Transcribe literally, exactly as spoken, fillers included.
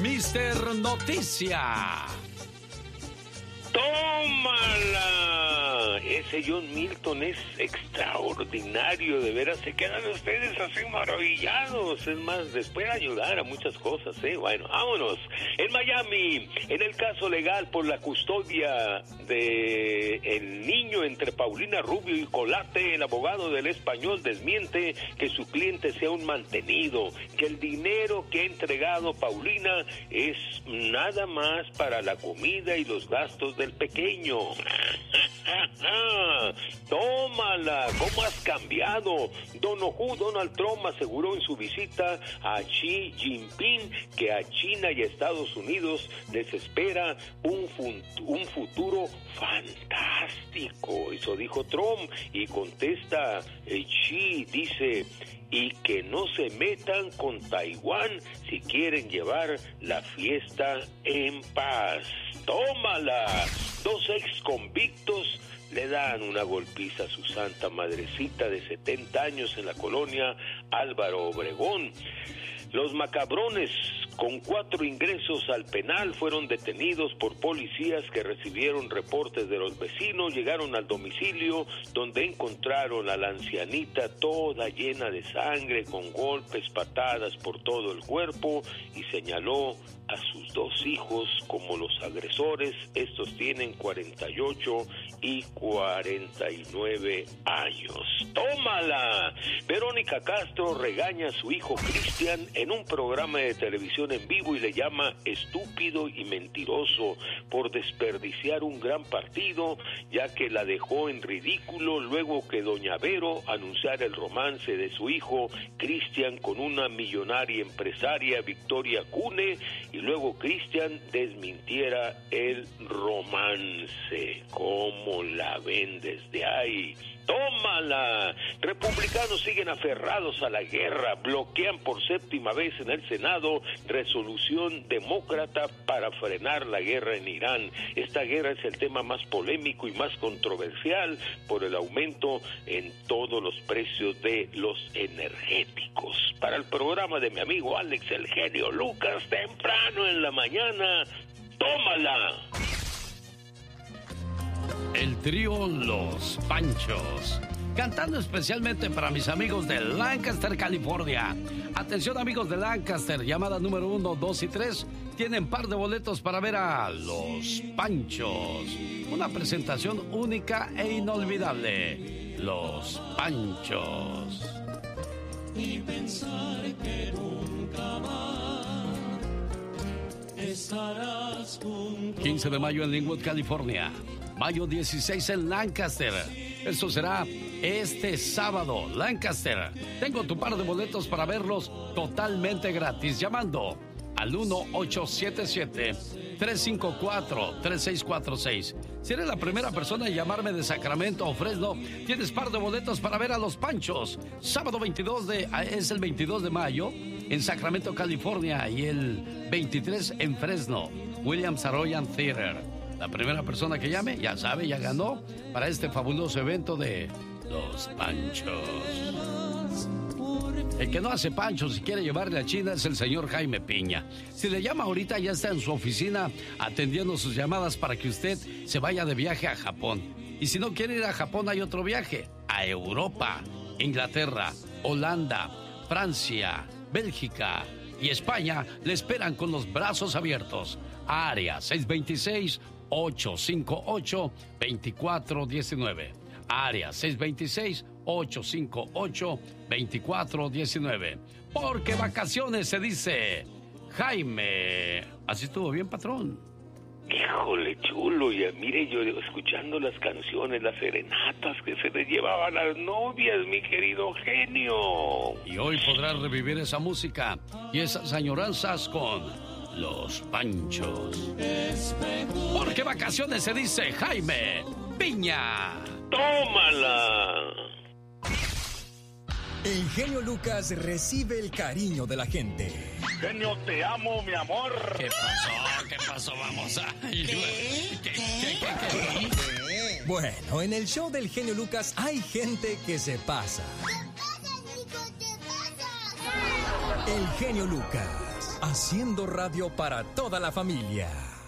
mister Noticia. ¡Tómala! Ese John Milton es extraordinario, de veras, se quedan ustedes así maravillados. Es más, les puede ayudar a muchas cosas, ¿eh? Bueno, vámonos. En Miami, en el caso legal por la custodia de el niño entre Paulina Rubio y Colate, el abogado del Español desmiente que su cliente sea un mantenido, que el dinero que ha entregado Paulina es nada más para la comida y los gastos del pequeño. Tómala, ¿cómo has cambiado? Don Ojú, Donald Trump aseguró en su visita a Xi Jinping que a China y a Estados Unidos les espera un, un futuro fantástico. Eso dijo Trump y contesta eh, Xi, dice, y que no se metan con Taiwán si quieren llevar la fiesta en paz. ¡Tómala! Dos ex convictos le dan una golpiza a su santa madrecita de setenta años en la colonia Álvaro Obregón. Los macabrones, con cuatro ingresos al penal, fueron detenidos por policías que recibieron reportes de los vecinos. Llegaron al domicilio donde encontraron a la ancianita toda llena de sangre, con golpes, patadas por todo el cuerpo, y señaló a sus dos hijos como los agresores. Estos tienen cuarenta y ocho y cuarenta y nueve años. ¡Tómala! Verónica Castro regaña a su hijo Cristian en un programa de televisión en vivo y le llama estúpido y mentiroso por desperdiciar un gran partido, ya que la dejó en ridículo luego que doña Vero anunciara el romance de su hijo Cristian con una millonaria empresaria, Victoria Cune, y luego Cristian desmintiera el romance. ¿Cómo la ven desde ahí? ¡Tómala! Republicanos siguen aferrados a la guerra, bloquean por séptima vez en el Senado resolución demócrata para frenar la guerra en Irán. Esta guerra es el tema más polémico y más controversial por el aumento en todos los precios de los energéticos. Para el programa de mi amigo Alex el genio Lucas, temprano en la mañana, tómala. El trío Los Panchos, cantando especialmente para mis amigos de Lancaster, California. Atención, amigos de Lancaster, llamada número uno, dos y tres, tienen par de boletos para ver a Los Panchos. Una presentación única e inolvidable. Los Panchos. Y pensar que nunca más estarás junto. quince de mayo en Linwood, California. Mayo dieciséis en Lancaster. Eso será este sábado, Lancaster. Tengo tu par de boletos para verlos totalmente gratis, llamando al uno ocho siete siete, tres cinco cuatro, tres seis cuatro seis. Si eres la primera persona en llamarme de Sacramento o Fresno, tienes par de boletos para ver a Los Panchos. Sábado veintidós de, es el veintidós de mayo en Sacramento, California, y el veintitrés en Fresno, Williams Arroyan Theater. La primera persona que llame, ya sabe, ya ganó para este fabuloso evento de Los Panchos. El que no hace panchos y quiere llevarle a China es el señor Jaime Piña. Si le llama ahorita, ya está en su oficina atendiendo sus llamadas para que usted se vaya de viaje a Japón. Y si no quiere ir a Japón, hay otro viaje a Europa, Inglaterra, Holanda, Francia, Bélgica y España. Le esperan con los brazos abiertos. Área seis dos seis, ocho cinco ocho, dos cuatro uno nueve. Área seis dos seis, ocho cinco ocho, dos cuatro uno nueve. Porque vacaciones se dice Jaime. Así estuvo bien, patrón. Híjole, chulo. Y mire, yo escuchando las canciones, las serenatas que se les llevaban a las novias, mi querido genio. Y hoy podrás revivir esa música y esas añoranzas con Los Panchos. Porque vacaciones se dice Jaime Piña. ¡Tómala! El genio Lucas recibe el cariño de la gente. Genio, te amo, mi amor. ¿Qué pasó? ¿Qué pasó? Vamos a... ¿Qué? ¿Qué? ¿Qué? ¿Qué? ¿Qué? Bueno, en el show del genio Lucas hay gente que se pasa. ¿Qué pasa, Nico? ¿Qué pasa? El genio Lucas. haciendo radio para toda la familia.